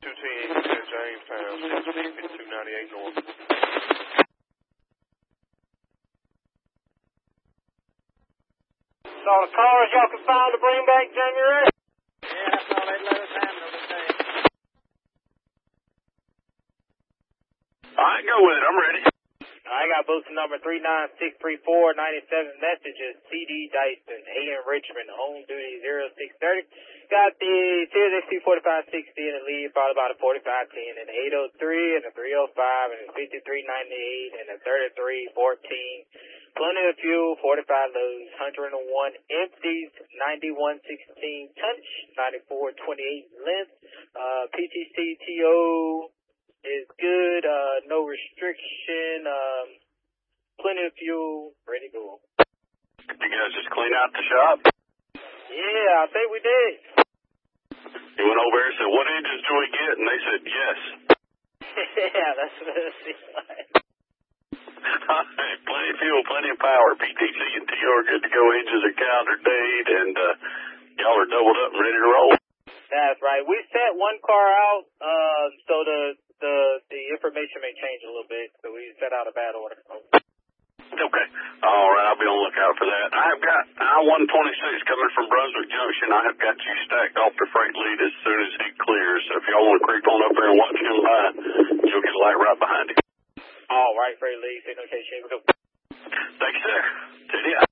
210 Jamestown, 5298 North. So the cars y'all can find to bring back January? Yeah, that's all they let us handle today. All right, go with it. I'm ready. I got booster number 39634, 97 messages, CD Dyson, A.M. Richmond, home duty 0630. Got the Series XT 4560 in the lead, followed by the 4510 and the 803 and the 305 and the 5398 and the 3314. Plenty of fuel, 45 loads, 101 empties, 9116 tonnage, 9428 length. PTC TO is good, no restriction, plenty of fuel, ready to go. You guys just clean out the shop? Yeah, I think we did. You went over there and said, what engines do we get? And they said, yes. Yeah, that's what it seems like. Plenty of fuel, plenty of power. PTC and TO are good to go. Engines are calendar date, and y'all are doubled up and ready to roll. That's right. We set one car out, so the information may change a little bit, so we set out a bad order. Okay. All right, I'll be on the lookout for that. I've got I-126 coming from Brunswick Junction. I have got you stacked off the freight lead as soon as he clears. So if y'all want to creep on up there and watch him by, you'll get a light right behind him. All right, freight lead, signal case, here we go. Thank you, sir. See ya.